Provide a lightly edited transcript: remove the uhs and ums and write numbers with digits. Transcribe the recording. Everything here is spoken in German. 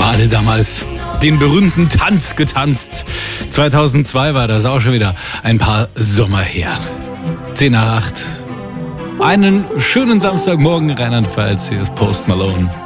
Alle damals den berühmten Tanz getanzt. 2002 war das, auch schon wieder ein paar Sommer her. 7:50. Einen schönen Samstagmorgen, Rheinland-Pfalz. Hier ist Post Malone.